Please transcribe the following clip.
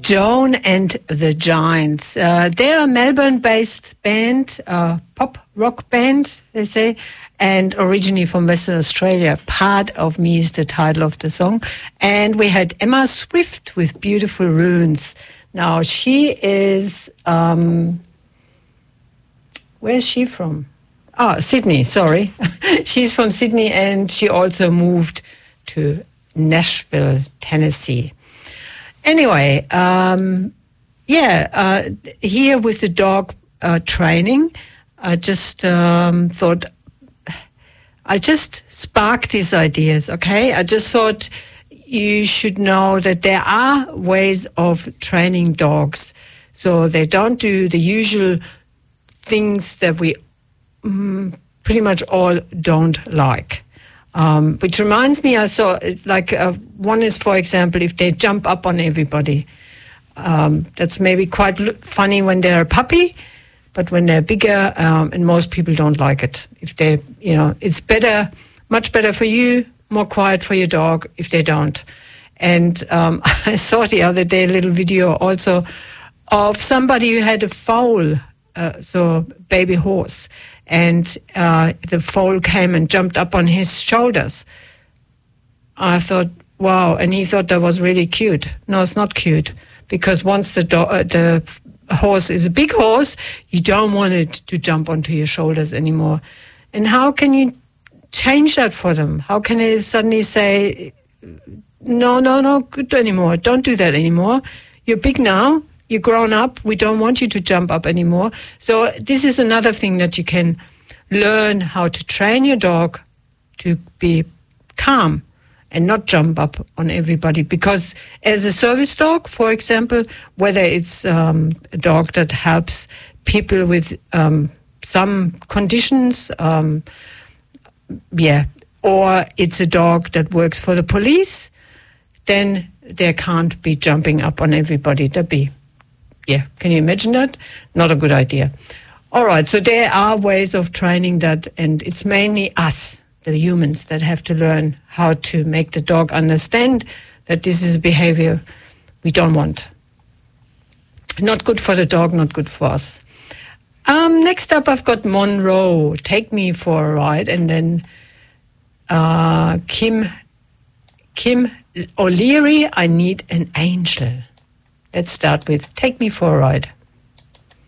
Joan and the Giants. They're a Melbourne-based band, pop rock band, they say, and originally from Western Australia. Part of Me is the title of the song. And we had Emma Swift with Beautiful Runes. Now, she is, where's she from? Oh, Sydney, sorry. She's from Sydney, and she also moved to Nashville, Tennessee. Anyway, here with the dog training, I just thought I'll just spark these ideas, okay? I just thought you should know that there are ways of training dogs so they don't do the usual things that we pretty much all don't like. Which reminds me, I saw, one is, for example, if they jump up on everybody. That's maybe quite funny when they're a puppy, but when they're bigger, and most people don't like it. If they, it's better, much better for you, more quiet for your dog if they don't. And I saw the other day a little video also of somebody who had a foal, so baby horse, and the foal came and jumped up on his shoulders. I thought, wow, and he thought that was really cute. No, it's not cute, because once the horse is a big horse, you don't want it to jump onto your shoulders anymore. And how can you change that for them? How can they suddenly say, no, good anymore, don't do that anymore. You're big now. You're grown up. We don't want you to jump up anymore. So this is another thing that you can learn, how to train your dog to be calm and not jump up on everybody. Because as a service dog, for example, whether it's a dog that helps people with some conditions, or it's a dog that works for the police, then they can't be jumping up on everybody. Can you imagine that? Not a good idea. All right, so there are ways of training that, and it's mainly us, the humans, that have to learn how to make the dog understand that this is a behavior we don't want. Not good for the dog, not good for us. Next up, I've got Monroe, Take Me for a Ride, and then Kim O'Leary, I Need an Angel. Let's start with Take Me for a Ride.